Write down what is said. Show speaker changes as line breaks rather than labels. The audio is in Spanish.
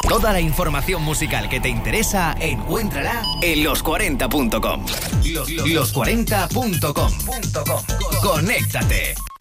Toda la información musical que te interesa, encuéntrala en los40.com. Los40.com. Conéctate.